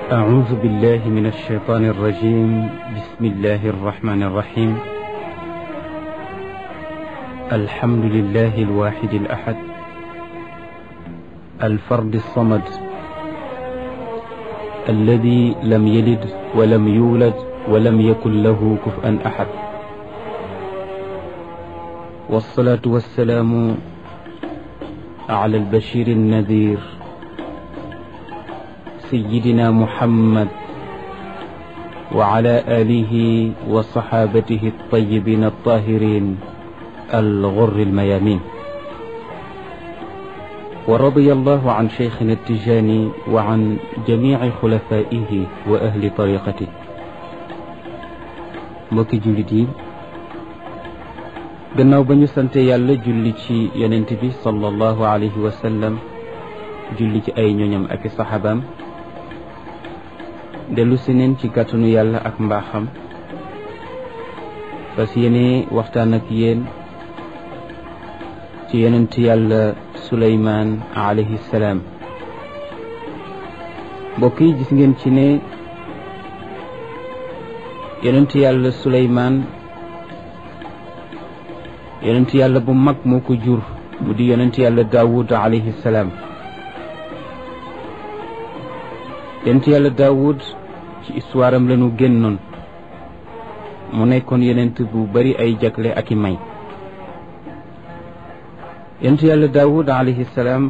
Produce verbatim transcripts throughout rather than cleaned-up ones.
أعوذ بالله من الشيطان الرجيم. بسم الله الرحمن الرحيم. الحمد لله الواحد الأحد الفرد الصمد الذي لم يلد ولم يولد ولم يكن له كفوا أحد، والصلاة والسلام على البشير النذير سيدنا محمد وعلى آله وصحابته الطيبين الطاهرين الغر الميامين، ورضي الله عن شيخنا التجاني وعن جميع خلفائه وأهل طريقته. mbokki jullit yi, gannaaw ba ñu sante yàlla julli ci yonent bi sallallahu alayhi wa sallam, julli ci ay ñoñam ak i saxaabaam, dellu si neen ci kàttanu yàlla ak mbaaxam fas yéene waxtaan ak yéen ci yonent yàlla Suleymaan alayhi salaam. mbokk yi, gis ngeen ci ne yonent yàlla Suleymaan yonent yàlla bu mag moo ko jur, mu di yonent yàlla Daawud alayhi salaam. yonent yàlla Daawud ci histoire am lañu génnoon, mu nekkoon yonent bu bari ay jagle ak i may. yonent yàlla Daawud alayhi salaam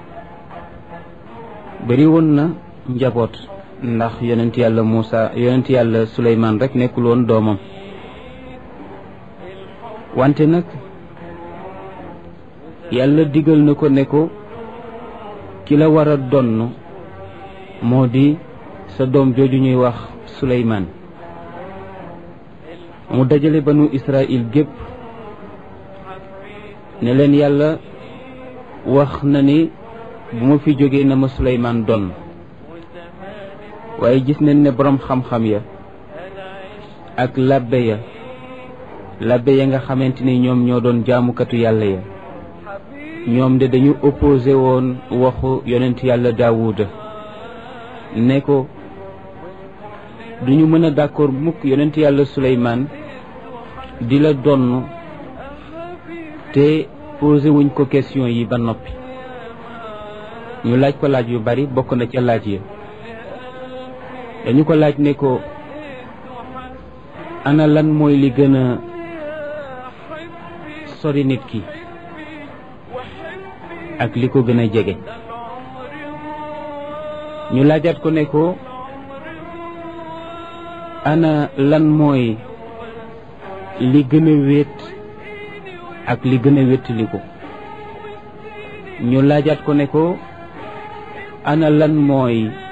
bari woon na njaboot, ndax yonent yàlla Muusa yonent yàlla Suleymaan rek nekkul woon doomam. wante nag yàlla digal na ko ne ko ki la war a donn moo di sa doom jooju ñuy wax Suleymaan. mu dajale banu Israël gépp ne leen yàlla wax na ni bu ma fi jógee na ma Suleymaan donn, waaye gis nañ ne boroom xam-xam ya ak labbe ya labbe ya nga xamante ni ñoom ñoo doon jaamukatu yàlla ya, ñoom de dañu opposé woon waxu yonent yàlla Daawuda ne ko duñu mën a d'accord mukk yonent yàlla Suleymaan di la donn te posé wuñ ko question yi ba noppi. ñu laaj ko laaj yu bari, bokk na ca laaj yi dañu ko laaj ne ko ana lan mooy li gën a sori nit ki ak li ko gën a jege. ñu laajaat ko ne ko ana lan mooy li gën a wéet ak li gën a wéttali ko. ñu laajaat ko ne ko ana lan mooy